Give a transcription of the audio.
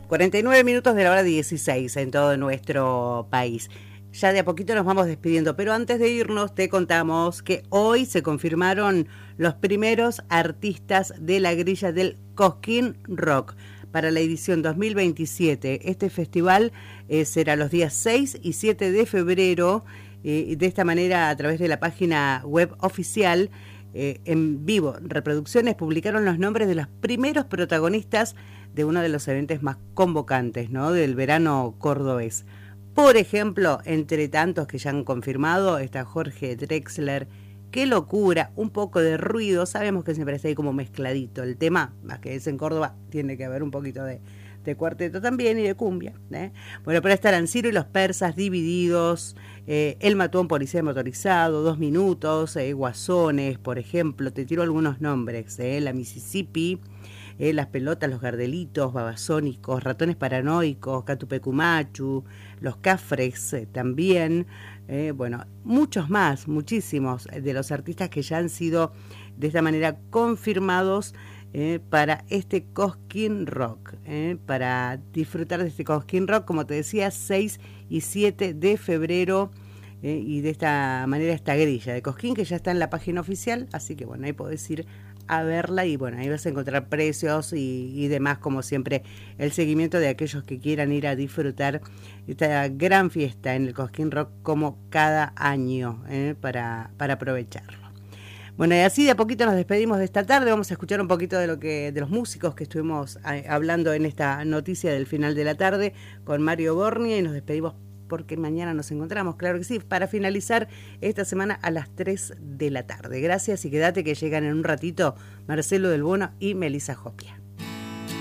49 minutos de la hora 16 en todo nuestro país. Ya de a poquito nos vamos despidiendo, pero antes de irnos te contamos que hoy se confirmaron los primeros artistas de la grilla del Cosquín Rock para la edición 2027. Este festival será los días 6 y 7 de febrero. De esta manera, a través de la página web oficial, en vivo, reproducciones publicaron los nombres de los primeros protagonistas de uno de los eventos más convocantes, ¿no?, del verano cordobés. Por ejemplo, entre tantos que ya han confirmado, está Jorge Drexler. Qué locura, un poco de ruido, sabemos que siempre está ahí como mezcladito el tema, más que es en Córdoba, tiene que haber un poquito de cuarteto también y de cumbia, ¿eh? Bueno, pero estarán Ciro y los Persas, Divididos, El Matón Policía Motorizado, 2 Minutos, Guasones, por ejemplo, te tiro algunos nombres, la Mississippi, Las Pelotas, Los Gardelitos, Babasónicos, Ratones Paranoicos, Catupecumachu, Los Cafres también, bueno, muchos más, muchísimos de los artistas que ya han sido de esta manera confirmados para este Cosquín Rock, para disfrutar de este Cosquín Rock, como te decía, 6 y 7 de febrero, y de esta manera esta grilla de Cosquín que ya está en la página oficial, así que bueno, ahí podés ir a verla y bueno, ahí vas a encontrar precios y demás, como siempre, el seguimiento de aquellos que quieran ir a disfrutar esta gran fiesta en el Cosquín Rock como cada año, para aprovecharlo. Bueno, y así de a poquito nos despedimos de esta tarde. Vamos a escuchar un poquito de los músicos que estuvimos hablando en esta noticia del final de la tarde con Mario Bornia, y nos despedimos porque mañana nos encontramos, claro que sí, para finalizar esta semana a las 3 de la tarde. Gracias y quédate que llegan en un ratito Marcelo del Bono y Melissa Jopia.